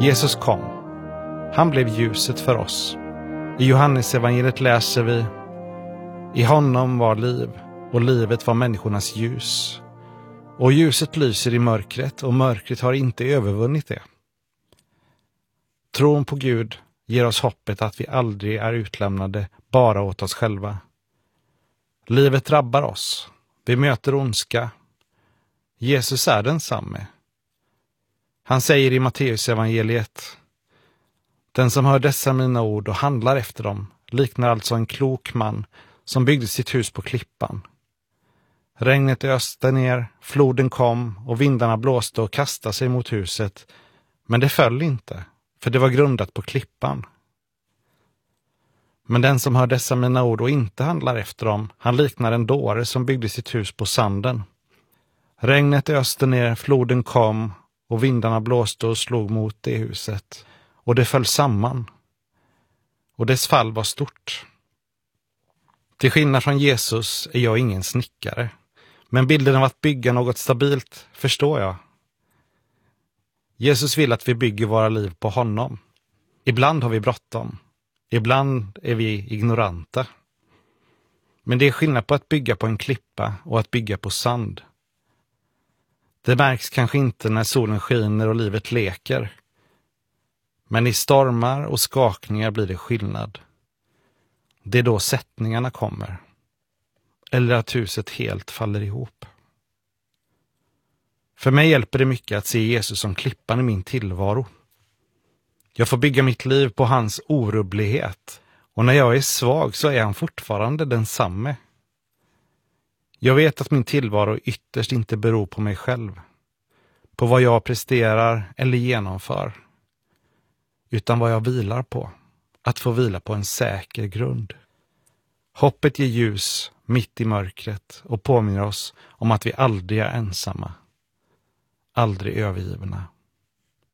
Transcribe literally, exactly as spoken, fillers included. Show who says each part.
Speaker 1: Jesus kom. Han blev ljuset för oss. I Johannes evangeliet läser vi: i honom var liv, och livet var människornas ljus. Och ljuset lyser i mörkret, och mörkret har inte övervunnit det. Tron på Gud ger oss hoppet att vi aldrig är utlämnade bara åt oss själva. Livet drabbar oss. Vi möter ondska. Jesus är densamme. Han säger i Matteus evangeliet: den som hör dessa mina ord och handlar efter dem liknar alltså en klok man som byggde sitt hus på klippan. Regnet öste ner, floden kom och vindarna blåste och kastade sig mot huset, men det föll inte, för det var grundat på klippan. Men den som hör dessa mina ord och inte handlar efter dem, han liknar en dåre som byggde sitt hus på sanden. Regnet öste ner, floden kom och vindarna blåste och slog mot det huset, och det föll samman. Och dess fall var stort. Till skillnad från Jesus är jag ingen snickare, men bilden av att bygga något stabilt förstår jag. Jesus vill att vi bygger våra liv på honom. Ibland har vi bråttom. Ibland är vi ignoranta. Men det är skillnad på att bygga på en klippa och att bygga på sand. Det märks kanske inte när solen skiner och livet leker. Men i stormar och skakningar blir det skillnad. Det är då sättningarna kommer. Eller att huset helt faller ihop. För mig hjälper det mycket att se Jesus som klippan i min tillvaro. Jag får bygga mitt liv på hans orubblighet. Och när jag är svag så är han fortfarande densamme. Jag vet att min tillvaro ytterst inte beror på mig själv. På vad jag presterar eller genomför. Utan vad jag vilar på. Att få vila på en säker grund. Hoppet ger ljus mitt i mörkret och påminner oss om att vi aldrig är ensamma. Aldrig övergivna.